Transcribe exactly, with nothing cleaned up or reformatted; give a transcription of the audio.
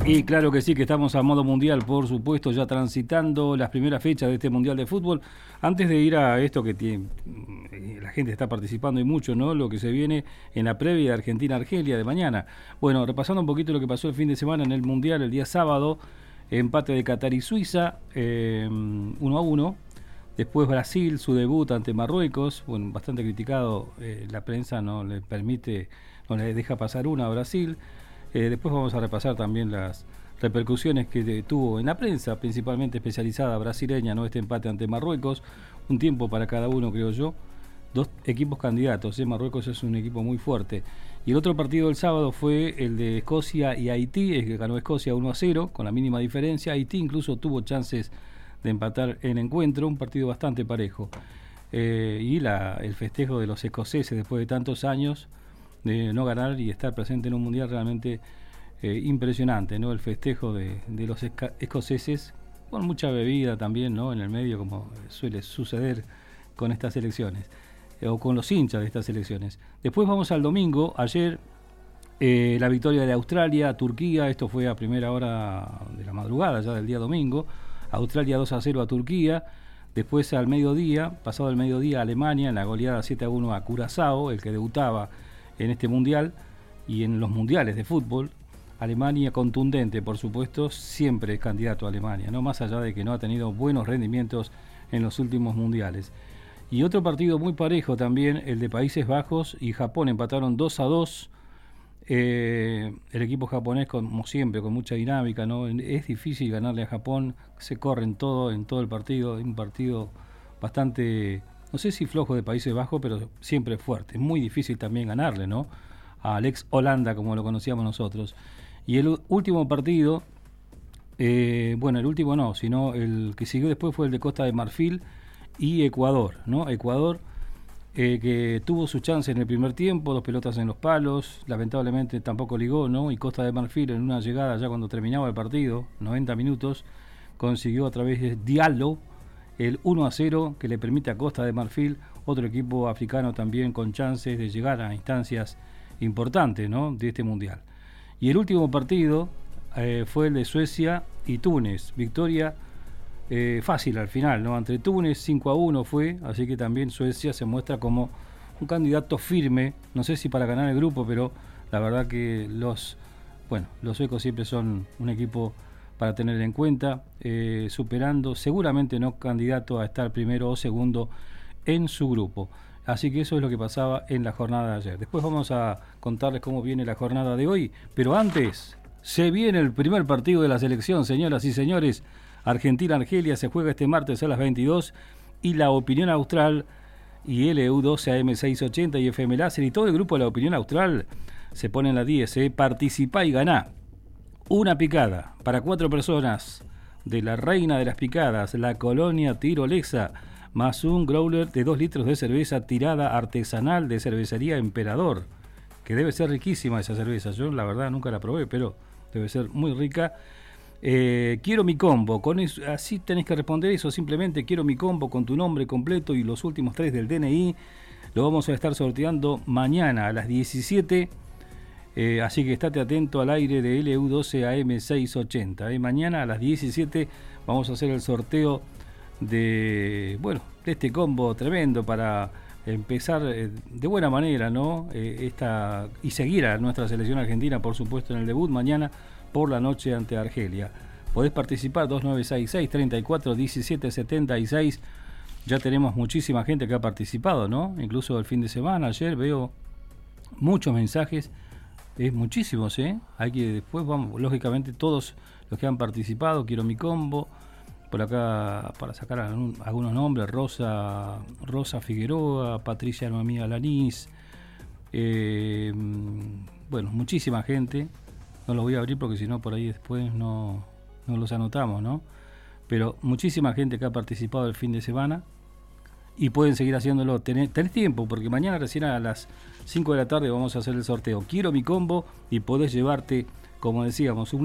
Y claro que sí, que estamos a modo mundial, por supuesto, ya transitando las primeras fechas de este Mundial de Fútbol. Antes de ir a esto que tiene, la gente está participando y mucho, ¿no? Lo que se viene en la previa de Argentina-Argelia de mañana. Bueno, repasando un poquito lo que pasó el fin de semana en el Mundial, el día sábado, empate de Qatar y Suiza, eh, uno a uno. Después Brasil, su debut ante Marruecos, bueno, bastante criticado, eh, la prensa no le permite, no le deja pasar una a Brasil. Eh, después vamos a repasar también las repercusiones que tuvo en la prensa, principalmente especializada brasileña, ¿no? Este empate ante Marruecos, un tiempo para cada uno, creo yo. Dos equipos candidatos, ¿eh? Marruecos es un equipo muy fuerte. Y el otro partido del sábado fue el de Escocia y Haití, es que ganó Escocia uno a cero, con la mínima diferencia. Haití incluso tuvo chances de empatar el encuentro, un partido bastante parejo. Eh, y la, el festejo de los escoceses después de tantos años de no ganar y estar presente en un mundial realmente eh, impresionante, ¿no? El festejo de, de los esca- escoceses, con mucha bebida también, ¿no? En el medio, como suele suceder con estas elecciones, eh, o con los hinchas de estas elecciones. Después vamos al domingo. Ayer eh, la victoria de Australia, Turquía, esto fue a primera hora de la madrugada ya del día domingo. Australia dos a cero a Turquía. Después al mediodía, pasado el mediodía, Alemania en la goleada siete a uno a Curazao, el que debutaba en este mundial y en los mundiales de fútbol. Alemania contundente, por supuesto, siempre es candidato a Alemania, no más allá de que no ha tenido buenos rendimientos en los últimos mundiales. Y otro partido muy parejo también, el de Países Bajos y Japón, empataron dos a dos. Eh, el equipo japonés, como siempre, con mucha dinámica, ¿no? Es difícil ganarle a Japón, se corre en todo, en todo el partido, un partido bastante, no sé si flojo de Países Bajos, pero siempre fuerte. Es muy difícil también ganarle, ¿no? Al ex Holanda, como lo conocíamos nosotros. Y el último partido, eh, bueno, el último no, sino el que siguió después fue el de Costa de Marfil y Ecuador, ¿no? Ecuador, eh, que tuvo su chance en el primer tiempo, dos pelotas en los palos, lamentablemente tampoco ligó, ¿no? Y Costa de Marfil, en una llegada ya cuando terminaba el partido, noventa minutos, consiguió a través de Diallo el uno a cero, que le permite a Costa de Marfil, otro equipo africano también con chances de llegar a instancias importantes, ¿no? De este mundial. Y el último partido eh, fue el de Suecia y Túnez, victoria eh, fácil al final, ¿no? Entre Túnez cinco a uno fue, así que también Suecia se muestra como un candidato firme, no sé si para ganar el grupo, pero la verdad que los, bueno, los suecos siempre son un equipo para tener en cuenta, eh, superando, seguramente no candidato a estar primero o segundo en su grupo. Así que eso es lo que pasaba en la jornada de ayer. Después vamos a contarles cómo viene la jornada de hoy, pero antes se viene el primer partido de la selección, señoras y señores. Argentina-Argelia se juega este martes a las veintidós, y La Opinión Austral y L U doce A M seiscientos ochenta y F M Láser y todo el grupo de La Opinión Austral se pone en la diez, ¿eh? Participá y ganá. Una picada para cuatro personas de la reina de las picadas, la colonia Tirolesa, más un growler de dos litros de cerveza tirada artesanal de cervecería Emperador, que debe ser riquísima esa cerveza. Yo la verdad nunca la probé, pero debe ser muy rica. Eh, quiero mi combo, con eso, así tenés que responder eso, simplemente quiero mi combo con tu nombre completo y los últimos tres del D N I. Lo vamos a estar sorteando mañana a las diecisiete. Eh, así que estate atento al aire de L U doce A M seiscientos ochenta. Eh. Mañana a las diecisiete vamos a hacer el sorteo de, bueno, de este combo tremendo para empezar eh, de buena manera, ¿no? Eh, esta, y seguir a nuestra selección argentina, por supuesto, en el debut mañana por la noche ante Argelia. Podés participar dos nueve seis seis, treinta y cuatro, diecisiete setenta y seis. Ya tenemos muchísima gente que ha participado, ¿no? Incluso el fin de semana, ayer veo muchos mensajes. Es muchísimos, ¿eh? Hay que después, vamos, lógicamente todos los que han participado, quiero mi combo. Por acá, para sacar algún, algunos nombres, Rosa Rosa Figueroa, Patricia Noemí Alanís, eh, bueno, muchísima gente. No los voy a abrir porque si no por ahí después no, no los anotamos, ¿no? Pero muchísima gente que ha participado el fin de semana. Y pueden seguir haciéndolo, tenés, tenés tiempo, porque mañana recién a las cinco de la tarde vamos a hacer el sorteo. Quiero mi combo y podés llevarte, como decíamos, un